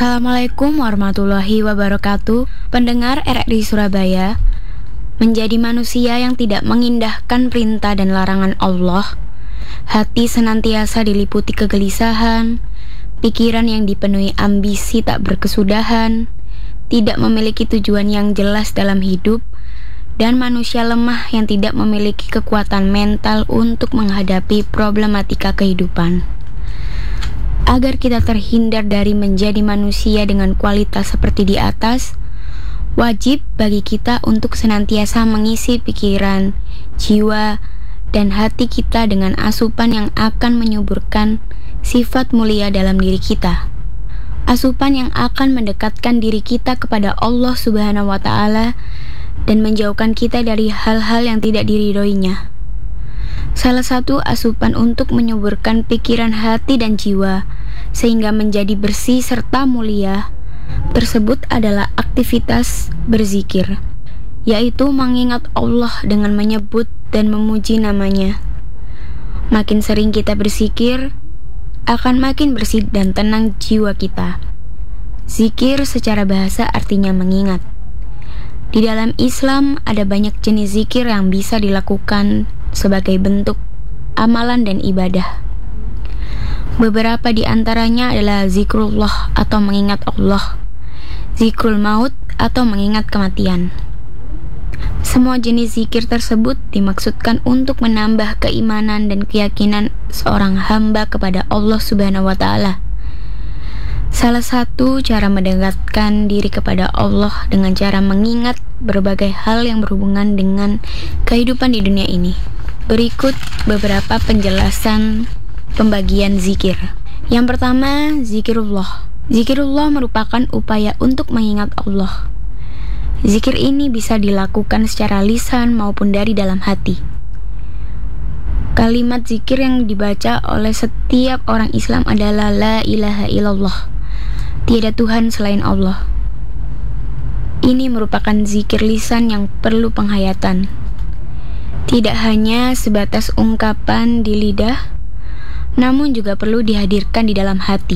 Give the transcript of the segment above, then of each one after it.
Assalamualaikum warahmatullahi wabarakatuh. Pendengar RRI Surabaya, menjadi manusia yang tidak mengindahkan perintah dan larangan Allah, hati senantiasa diliputi kegelisahan, pikiran yang dipenuhi ambisi tak berkesudahan, tidak memiliki tujuan yang jelas dalam hidup, dan manusia lemah yang tidak memiliki kekuatan mental untuk menghadapi problematika kehidupan. Agar kita terhindar dari menjadi manusia dengan kualitas seperti di atas, wajib bagi kita untuk senantiasa mengisi pikiran, jiwa, dan hati kita dengan asupan yang akan menyuburkan sifat mulia dalam diri kita. Asupan yang akan mendekatkan diri kita kepada Allah Subhanahu wa Ta'ala dan menjauhkan kita dari hal-hal yang tidak diridhoinya. Salah satu asupan untuk menyuburkan pikiran, hati, dan jiwa sehingga menjadi bersih serta mulia tersebut adalah aktivitas berzikir, yaitu mengingat Allah dengan menyebut dan memuji namanya. Makin sering kita berzikir, akan makin bersih dan tenang jiwa kita. Zikir secara bahasa artinya mengingat. Di dalam Islam ada banyak jenis zikir yang bisa dilakukan sebagai bentuk amalan dan ibadah. Beberapa di antaranya adalah zikrullah atau mengingat Allah, zikrul maut atau mengingat kematian. Semua jenis zikir tersebut dimaksudkan untuk menambah keimanan dan keyakinan seorang hamba kepada Allah Subhanahu wa Ta'ala. Salah satu cara mendekatkan diri kepada Allah dengan cara mengingat berbagai hal yang berhubungan dengan kehidupan di dunia ini. Berikut beberapa penjelasan pembagian zikir. Yang pertama, zikirullah. Zikirullah merupakan upaya untuk mengingat Allah. Zikir ini bisa dilakukan secara lisan maupun dari dalam hati. Kalimat zikir yang dibaca oleh setiap orang Islam adalah La ilaha illallah, tiada Tuhan selain Allah. Ini merupakan zikir lisan yang perlu penghayatan. Tidak hanya sebatas ungkapan di lidah, namun juga perlu dihadirkan di dalam hati.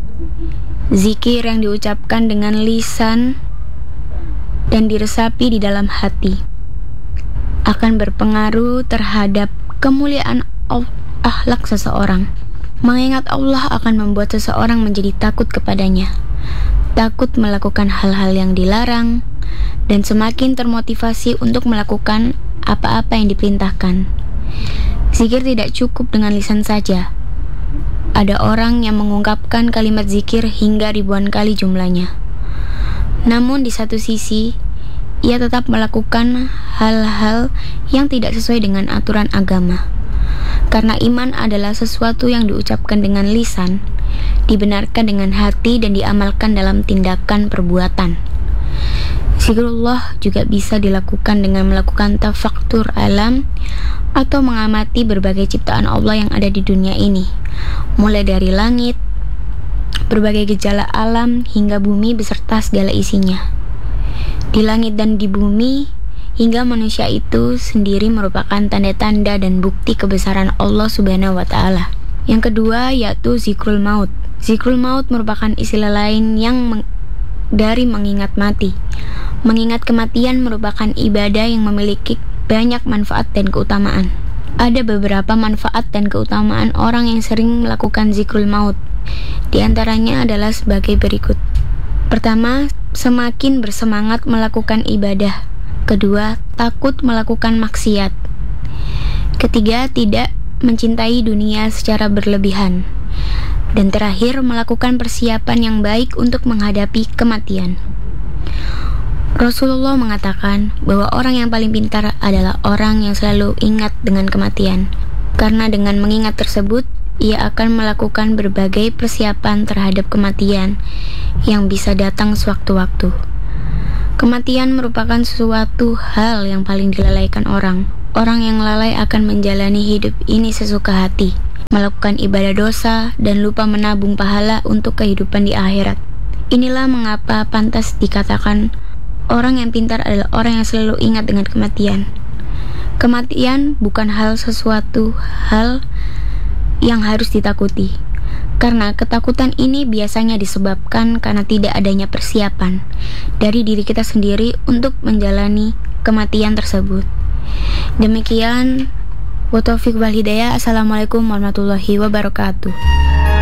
Zikir yang diucapkan dengan lisan dan diresapi di dalam hati akan berpengaruh terhadap kemuliaan akhlak seseorang. Mengingat Allah akan membuat seseorang menjadi takut kepadanya, takut melakukan hal-hal yang dilarang, dan semakin termotivasi untuk melakukan apa-apa yang diperintahkan. Zikir tidak cukup dengan lisan saja. Ada orang yang mengungkapkan kalimat zikir hingga ribuan kali jumlahnya. Namun di satu sisi, ia tetap melakukan hal-hal yang tidak sesuai dengan aturan agama. Karena iman adalah sesuatu yang diucapkan dengan lisan, dibenarkan dengan hati, dan diamalkan dalam tindakan perbuatan. Zikrullah juga bisa dilakukan dengan melakukan tafaktur alam atau mengamati berbagai ciptaan Allah yang ada di dunia ini, mulai dari langit, berbagai gejala alam, hingga bumi beserta segala isinya. Di langit dan di bumi, hingga manusia itu sendiri merupakan tanda-tanda dan bukti kebesaran Allah Subhanahu wa Ta'ala. Yang kedua yaitu zikrul maut. Zikrul maut merupakan istilah lain yang dari mengingat mati. Mengingat kematian merupakan ibadah yang memiliki banyak manfaat dan keutamaan. Ada beberapa manfaat dan keutamaan orang yang sering melakukan zikrul maut. Di antaranya adalah sebagai berikut. Pertama, semakin bersemangat melakukan ibadah. Kedua, takut melakukan maksiat. Ketiga, tidak mencintai dunia secara berlebihan. Dan terakhir, melakukan persiapan yang baik untuk menghadapi kematian. Rasulullah mengatakan bahwa orang yang paling pintar adalah orang yang selalu ingat dengan kematian. Karena dengan mengingat tersebut, ia akan melakukan berbagai persiapan terhadap kematian yang bisa datang sewaktu-waktu. Kematian merupakan suatu hal yang paling dilalaikan orang. Orang yang lalai akan menjalani hidup ini sesuka hati, melakukan ibadah dosa, dan lupa menabung pahala untuk kehidupan di akhirat. Inilah mengapa pantas dikatakan orang yang pintar adalah orang yang selalu ingat dengan kematian. Kematian bukan sesuatu hal yang harus ditakuti, Karena ketakutan ini biasanya disebabkan karena tidak adanya persiapan dari diri kita sendiri untuk menjalani kematian tersebut. Demikian, wa taufiq wal hidayah. Assalamualaikum warahmatullahi wabarakatuh.